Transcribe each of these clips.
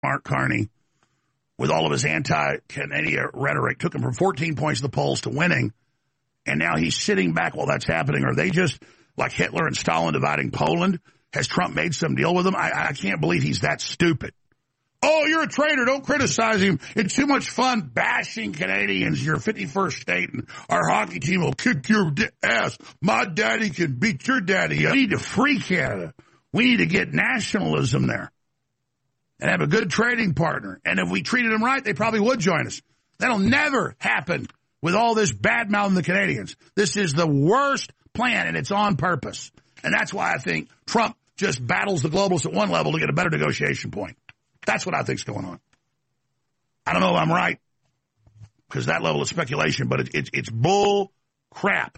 Mark Carney, with all of his anti-Canada rhetoric, took him from 14 points in the polls to winning, and now he's sitting back while that's happening. Are they just like Hitler and Stalin dividing Poland? Has Trump made some deal with them? I can't believe he's that stupid. Oh, you're a traitor. Don't criticize him. It's too much fun bashing Canadians. Your 51st state, and our hockey team will kick your ass. My daddy can beat your daddy. We need to free Canada. We need to get nationalism there and have a good trading partner. And if we treated them right, they probably would join us. That'll never happen with all this bad-mouthing the Canadians. This is the worst plan, and it's on purpose. And that's why I think Trump just battles the globalists at one level to get a better negotiation point. That's what I think's going on. I don't know if I'm right, because that level of speculation, but it's bull crap.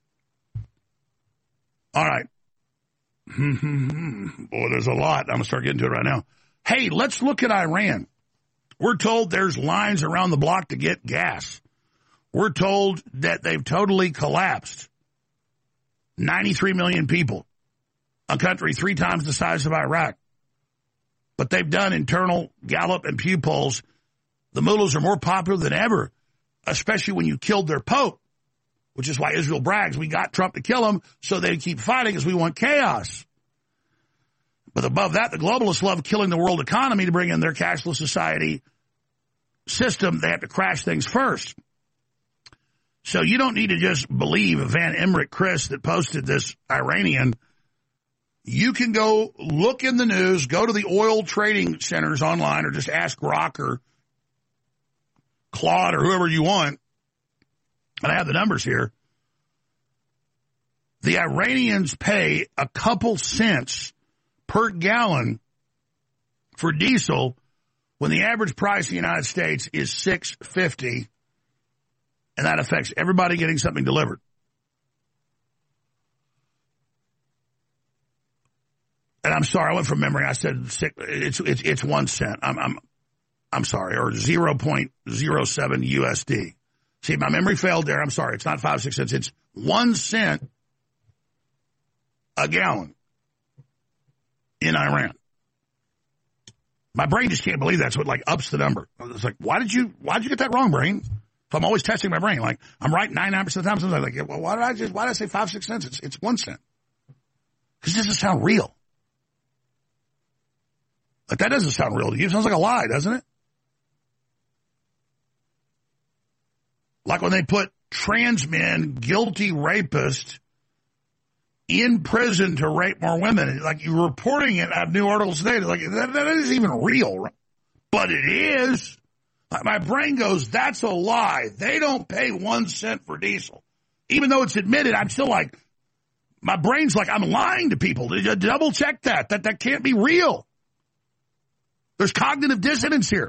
All right. Boy, there's a lot. I'm going to start getting to it right now. Hey, let's look at Iran. We're told there's lines around the block to get gas. We're told that they've totally collapsed. 93 million people. A country 3 times the size of Iraq. But they've done internal Gallup and Pew polls. The mullahs are more popular than ever, especially when you killed their pope, which is why Israel brags, we got Trump to kill him, so they keep fighting because we want chaos. But above that, the globalists love killing the world economy to bring in their cashless society system. They have to crash things first. So you don't need to just believe Van Emmerich Chris that posted this Iranian. You can go look in the news, go to the oil trading centers online, or just ask Grok or Claude or whoever you want. And I have the numbers here. The Iranians pay a couple cents per gallon for diesel when the average price in the United States is $6.50, and that affects everybody getting something delivered. And I'm sorry, I went from memory. I said it's 1 cent. I'm sorry, or 0.07 USD. See, my memory failed there. I'm sorry. It's not 5, 6 cents. It's 1 cent a gallon in Iran. My brain just can't believe that's what ups the number. It's like, why did you get that wrong, brain? So I'm always testing my brain. Like, I'm right 99% of the time. Sometimes I'm like, well, why did I say 5, 6 cents? It's 1 cent. Because it doesn't sound real. Like, that doesn't sound real to you. It sounds like a lie, doesn't it? Like when they put trans men, guilty rapists, in prison to rape more women. Like, you're reporting it. I have new articles today. Like, that isn't even real. But it is. My brain goes, that's a lie. They don't pay 1 cent for diesel. Even though it's admitted, I'm still like, my brain's like, I'm lying to people. Double check that. That can't be real. There's cognitive dissonance here.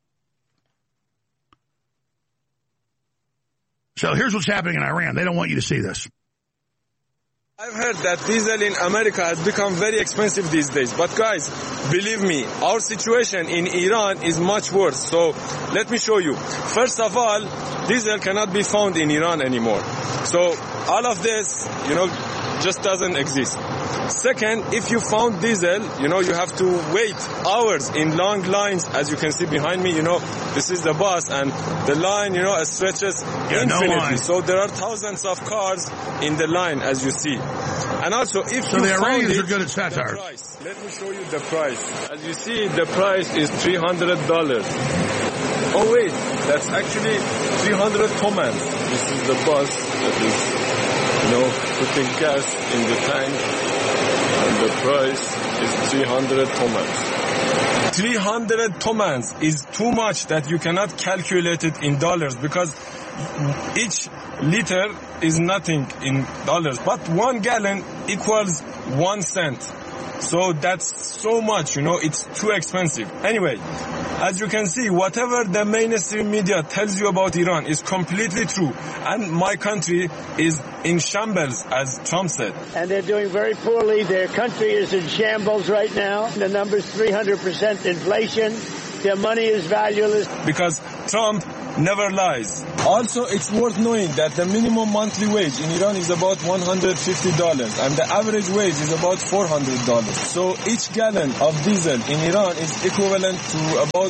So here's what's happening in Iran. They don't want you to see this. I've heard that diesel in America has become very expensive these days. But guys, believe me, our situation in Iran is much worse. So let me show you. First of all, diesel cannot be found in Iran anymore. So all of this, just doesn't exist. Second, if you found diesel, you have to wait hours in long lines. As you can see behind me, this is the bus, and the line, stretches infinitely. So there are thousands of cars in the line, as you see. And also, if so you the found Iranians are good at satire. Let me show you the price. As you see, the price is $300. Oh wait, that's actually 300 tomans. This is the bus that is, putting gas in the tank. And the price is 300 tomans. 300 tomans is too much that you cannot calculate it in dollars, because each liter is nothing in dollars. But 1 gallon equals 1 cent. So that's so much, it's too expensive. Anyway, as you can see, whatever the mainstream media tells you about Iran is completely true. And my country is in shambles, as Trump said. And they're doing very poorly. Their country is in shambles right now. The number's 300% inflation. Their money is valueless. Because Trump never lies. Also, it's worth knowing that the minimum monthly wage in Iran is about $150 and the average wage is about $400. So each gallon of diesel in Iran is equivalent to about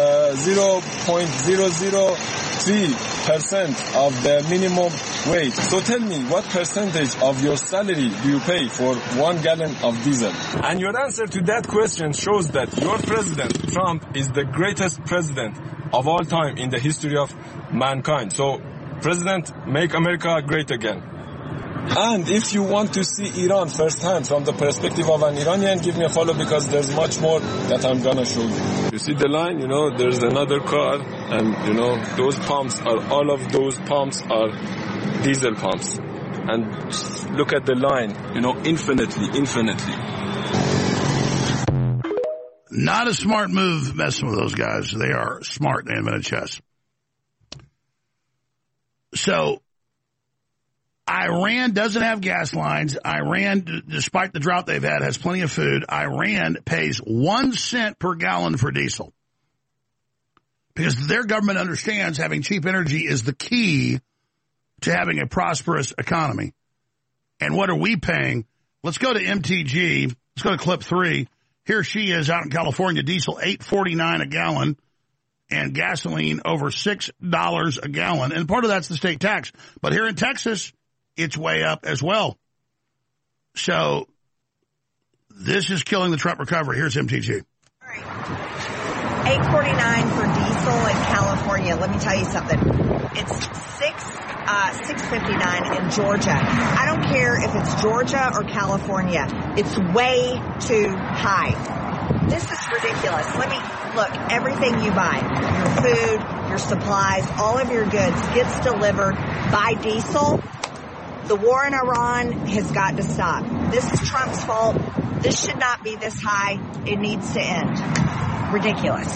0.003% of the minimum wage. So tell me, what percentage of your salary do you pay for 1 gallon of diesel? And your answer to that question shows that your president, Trump, is the greatest president of all time in the history of mankind. So, President, make America great again. And if you want to see Iran firsthand from the perspective of an Iranian, give me a follow because there's much more that I'm gonna show you. You see the line, there's another car and, those pumps all of those pumps are diesel pumps. And look at the line, infinitely. Not a smart move messing with those guys. They are smart. They invented chess. So, Iran doesn't have gas lines. Iran, despite the drought they've had, has plenty of food. Iran pays 1 cent per gallon for diesel. Because their government understands having cheap energy is the key to having a prosperous economy. And what are we paying? Let's go to MTG. Let's go to clip 3. Here she is out in California, diesel $8.49 a gallon and gasoline over $6 a gallon. And part of that's the state tax. But here in Texas, it's way up as well. So this is killing the Trump recovery. Here's MTG. All right. $8.49 for diesel in California. Let me tell you something. It's $6.59 in Georgia. I don't care if it's Georgia or California. It's way too high. This is ridiculous. Look, everything you buy, your food, your supplies, all of your goods gets delivered by diesel. The war in Iran has got to stop. This is Trump's fault. This should not be this high. It needs to end. Ridiculous.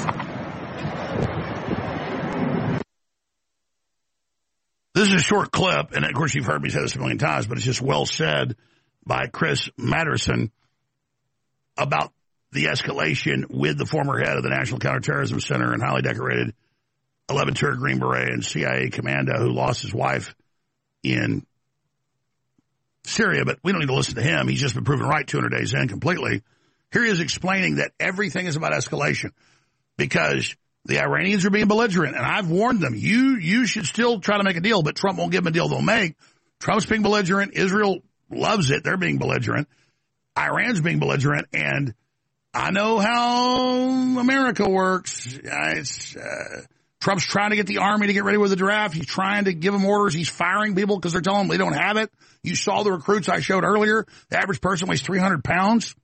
This is a short clip, and of course you've heard me say this a million times, but it's just well said by Chris Matterson about the escalation with the former head of the National Counterterrorism Center and highly decorated 11th Tier Green Beret and CIA commando who lost his wife in Syria. But we don't need to listen to him. He's just been proven right 200 days in completely. Here he is explaining that everything is about escalation because the Iranians are being belligerent, and I've warned them, you should still try to make a deal, but Trump won't give them a deal they'll make. Trump's being belligerent. Israel loves it. They're being belligerent. Iran's being belligerent, and I know how America works. Trump's trying to get the army to get ready with the draft. He's trying to give them orders. He's firing people because they're telling them they don't have it. You saw the recruits I showed earlier. The average person weighs 300 pounds.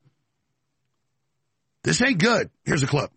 This ain't good. Here's a clip.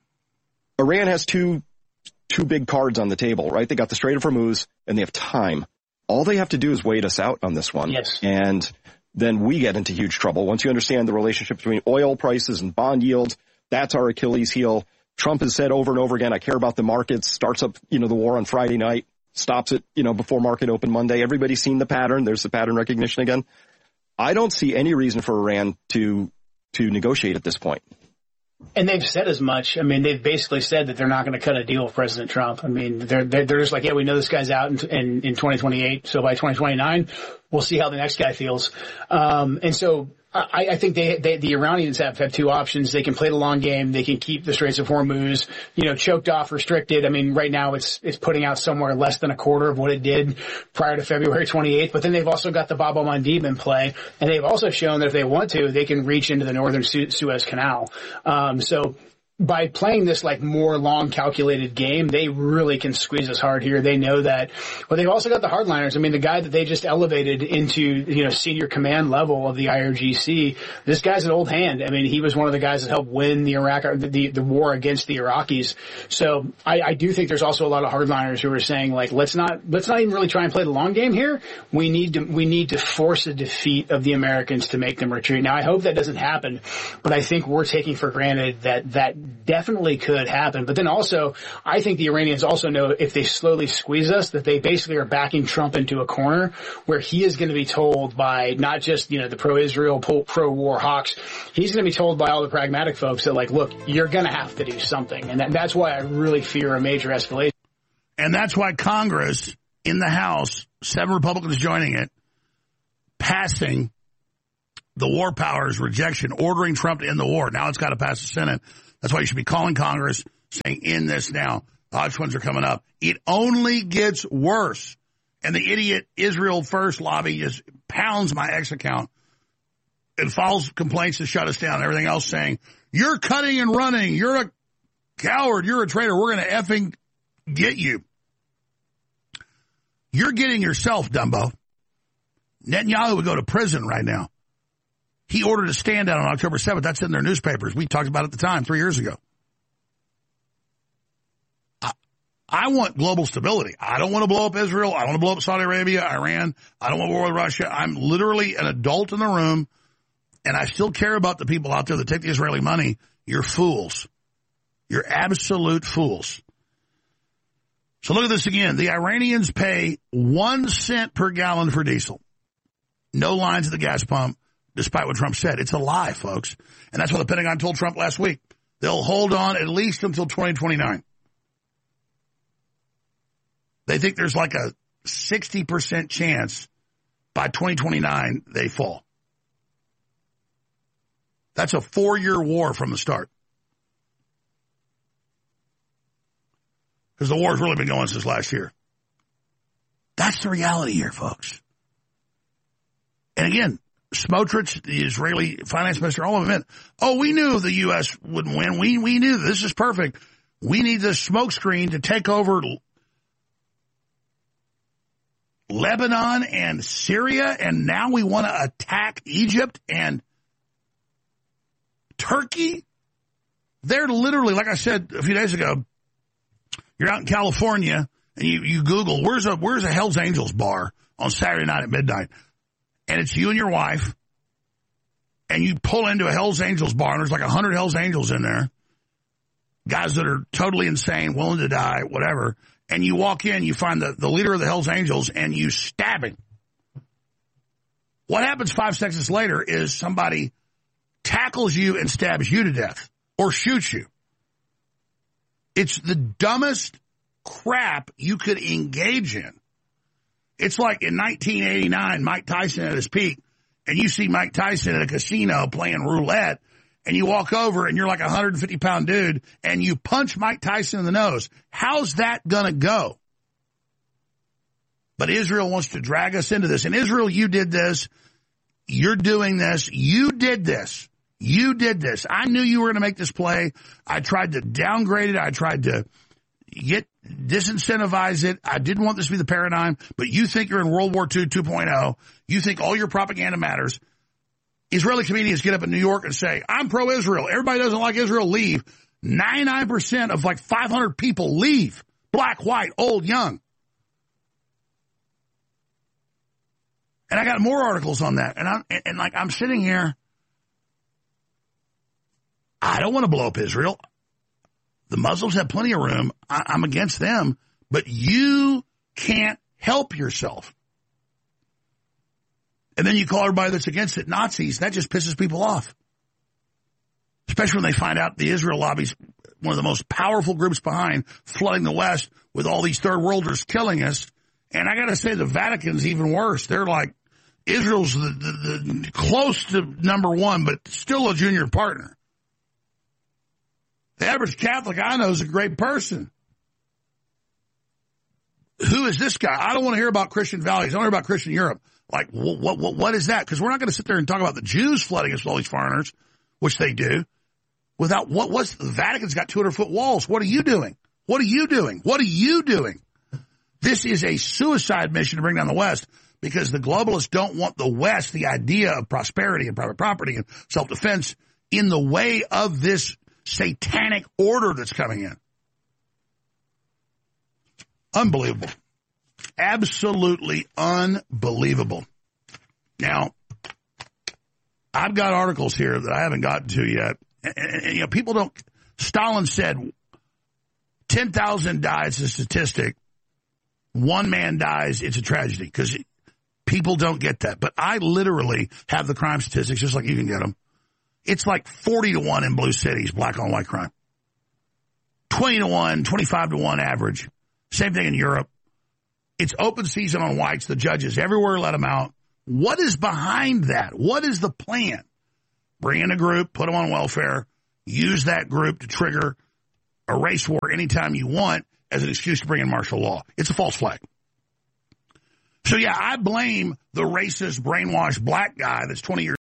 Iran has two big cards on the table, right? They got the Strait of Hormuz and they have time. All they have to do is wait us out on this one. Yes. And then we get into huge trouble. Once you understand the relationship between oil prices and bond yields, that's our Achilles heel. Trump has said over and over again, I care about the markets, starts up, the war on Friday night, stops it, before market open Monday. Everybody's seen the pattern. There's the pattern recognition again. I don't see any reason for Iran to negotiate at this point. And they've said as much. I mean, they've basically said that they're not going to cut a deal with President Trump. I mean, they're just like, yeah, we know this guy's out in 2028. So by 2029, we'll see how the next guy feels. And so I think the Iranians have two options. They can play the long game. They can keep the Straits of Hormuz, choked off, restricted. I mean, right now it's putting out somewhere less than a quarter of what it did prior to February 28th. But then they've also got the Bab el-Mandeb in play. And they've also shown that if they want to, they can reach into the northern Suez Canal. So by playing this more long calculated game, they really can squeeze us hard here. They know that. But they've also got the hardliners. I mean, the guy that they just elevated into, senior command level of the IRGC, this guy's an old hand. I mean, he was one of the guys that helped win the war against the Iraqis. So I do think there's also a lot of hardliners who are saying let's not even really try and play the long game here. We need to force a defeat of the Americans to make them retreat. Now, I hope that doesn't happen, but I think we're taking for granted that definitely could happen. But then also, I think the Iranians also know if they slowly squeeze us, that they basically are backing Trump into a corner where he is going to be told by not just, the pro-Israel, pro-war hawks. He's going to be told by all the pragmatic folks that look, you're going to have to do something. And that's why I really fear a major escalation. And that's why Congress in the House, 7 Republicans joining it, passing the war powers rejection, ordering Trump to end the war. Now it's got to pass the Senate. That's why you should be calling Congress saying, end this now. The Hodge ones are coming up. It only gets worse. And the idiot Israel First lobby just pounds my X account and files complaints to shut us down and everything else saying, you're cutting and running. You're a coward. You're a traitor. We're going to effing get you. You're getting yourself, Dumbo. Netanyahu would go to prison right now. He ordered a stand down on October 7th. That's in their newspapers. We talked about it at the time 3 years ago. I want global stability. I don't want to blow up Israel. I don't want to blow up Saudi Arabia, Iran. I don't want war with Russia. I'm literally an adult in the room, and I still care about the people out there that take the Israeli money. You're fools. You're absolute fools. So look at this again. The Iranians pay 1 cent per gallon for diesel. No lines at the gas pump, despite what Trump said. It's a lie, folks. And that's what the Pentagon told Trump last week. They'll hold on at least until 2029. They think there's like a 60% chance by 2029 they fall. That's a 4-year war from the start. Because the war's really been going since last year. That's the reality here, folks. And again, Smotrich, the Israeli finance minister, all of them, oh, we knew the U.S. wouldn't win. We knew this is perfect. We need this smokescreen to take over Lebanon and Syria, and now we want to attack Egypt and Turkey. They're literally, like I said a few days ago, you're out in California and you Google, where's a Hell's Angels bar on Saturday night at midnight? And it's you and your wife, and you pull into a Hell's Angels bar, and there's like 100 Hell's Angels in there, guys that are totally insane, willing to die, whatever. And you walk in, you find the leader of the Hell's Angels, and you stab him. What happens 5 seconds later is somebody tackles you and stabs you to death or shoots you. It's the dumbest crap you could engage in. It's like in 1989, Mike Tyson at his peak, and you see Mike Tyson at a casino playing roulette, and you walk over and you're like a 150-pound dude, and you punch Mike Tyson in the nose. How's that going to go? But Israel wants to drag us into this. And Israel, you did this. You're doing this. You did this. You did this. I knew you were going to make this play. I tried to downgrade it. I tried to disincentivize it. I didn't want this to be the paradigm, but you think you're in World War II 2.0. You think all your propaganda matters. Israeli comedians get up in New York and say, I'm pro-Israel. Everybody doesn't like Israel, leave. 99% of like 500 people leave. Black, white, old, young. And I got more articles on that. And I'm sitting here. I don't want to blow up Israel. The Muslims have plenty of room. I'm against them. But you can't help yourself. And then you call everybody that's against it Nazis. That just pisses people off. Especially when they find out the Israel lobby's one of the most powerful groups behind flooding the West with all these third worlders killing us. And I got to say, the Vatican's even worse. They're like, Israel's the close to number one, but still a junior partner. The average Catholic I know is a great person. Who is this guy? I don't want to hear about Christian values. I want to hear about Christian Europe. Like, what is that? Because we're not going to sit there and talk about the Jews flooding us with all these foreigners, which they do, without what's the Vatican's got 200-foot walls. What are you doing? What are you doing? What are you doing? This is a suicide mission to bring down the West because the globalists don't want the West, the idea of prosperity and private property and self-defense, in the way of this satanic order that's coming in. Unbelievable. Absolutely unbelievable. Now, I've got articles here that I haven't gotten to yet. And you know, people don't, Stalin said 10,000 die, it's a statistic. 1 man dies, it's a tragedy, because people don't get that. But I literally have the crime statistics just like you can get them. It's like 40-1 in blue cities, black on white crime. 20-1, 25-1 average. Same thing in Europe. It's open season on whites. The judges everywhere let them out. What is behind that? What is the plan? Bring in a group, put them on welfare, use that group to trigger a race war anytime you want as an excuse to bring in martial law. It's a false flag. So, yeah, I blame the racist, brainwashed black guy that's 20 years